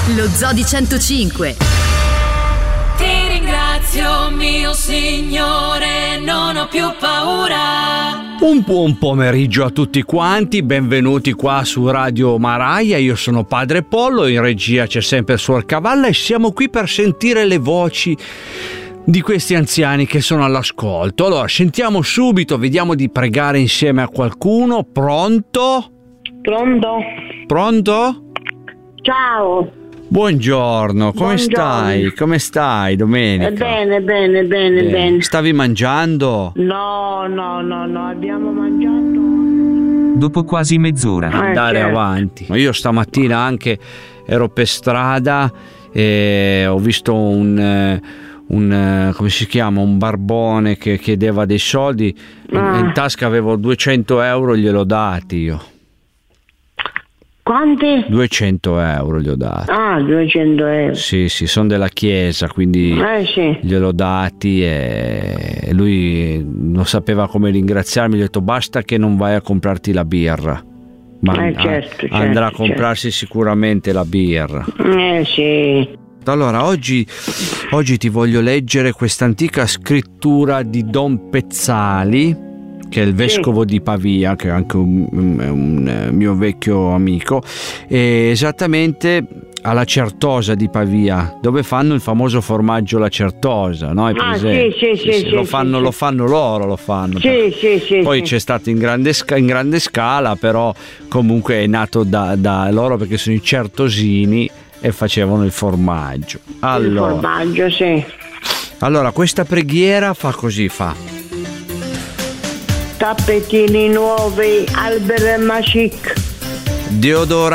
Lo Zoo di 105. Ti ringrazio, mio Signore, non ho più paura. Un buon pomeriggio a tutti quanti, benvenuti qua su Radio Maraia. Io sono Padre Pollo, in regia c'è sempre Suor Cavalla e siamo qui per sentire le voci di questi anziani che sono all'ascolto. Allora, sentiamo subito, vediamo di pregare insieme a qualcuno. Pronto? Pronto? Ciao. Buongiorno, come stai? Come stai, Domenica? Bene. Stavi mangiando? No, abbiamo mangiato. Dopo quasi mezz'ora. Andare avanti. Io stamattina anche ero per strada e ho visto un come si chiama, un barbone che chiedeva dei soldi. In tasca avevo 200 euro, gliel'ho dati io. Quanti? 200 euro gli ho dati. 200 euro. Sì, sono della chiesa, quindi Sì. gliel'ho dati e lui non sapeva come ringraziarmi. Gli ho detto basta che non vai a comprarti la birra. Ma Certo. andrà a comprarsi sicuramente la birra. Sì. Allora, oggi ti voglio leggere questa antica scrittura di Don Pezzali, che è il vescovo di Pavia, che è anche un mio vecchio amico, e esattamente alla Certosa di Pavia, dove fanno il famoso formaggio la Certosa, no? Sì. Lo fanno loro. Sì. Poi c'è stato in grande scala, però comunque è nato da loro, perché sono i certosini e facevano il formaggio. Allora, Il formaggio, sì. Allora, questa preghiera fa così, Tappetini nuovi, alberi e macic. deodorante